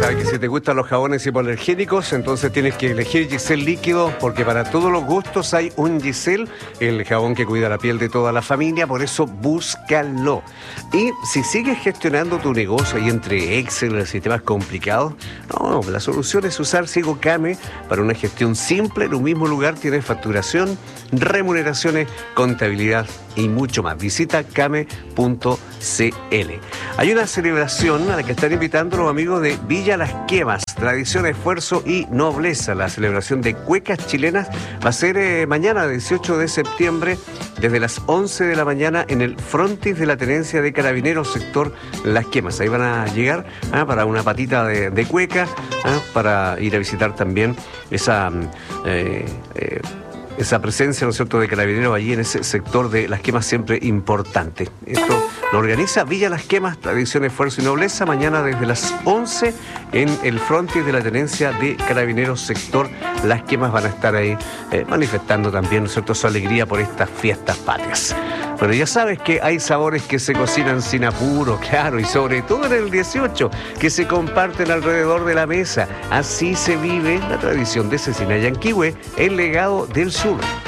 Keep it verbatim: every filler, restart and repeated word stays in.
sabes que si te gustan los jabones hipoalergénicos, entonces tienes que elegir Giselle líquido, porque para todos los gustos hay un Giselle, el jabón que cuida la piel de toda la familia, por eso búscalo. Y si sigues gestionando tu negocio y entre Excel y sistemas complicados, no, la solución es usar SigoCame para una gestión simple. En un mismo lugar tienes facturación, remuneraciones, contabilidad y mucho más. Visita came punto cl. Hay una celebración a la que están invitando los amigos de Villa Las Quemas, tradición, esfuerzo y nobleza. La celebración de cuecas chilenas va a ser eh, mañana, dieciocho de septiembre, desde las once de la mañana en el frontis de la Tenencia de Carabineros, sector Las Quemas. Ahí van a llegar ah, para una patita de, de cueca, ah, para ir a visitar también esa... Eh, eh, esa presencia, ¿no es cierto?, de Carabineros allí en ese sector de Las Quemas, siempre importante. Esto lo organiza Villa Las Quemas, tradición, esfuerzo y nobleza, mañana desde las once en el frontis de la Tenencia de Carabineros, sector Las Quemas. Van a estar ahí eh, manifestando también, ¿no es cierto?, su alegría por estas fiestas patrias. Pero ya sabes que hay sabores que se cocinan sin apuro, claro, y sobre todo en el dieciocho, que se comparten alrededor de la mesa. Así se vive la tradición de Cecina Yanquihue, el legado del sur.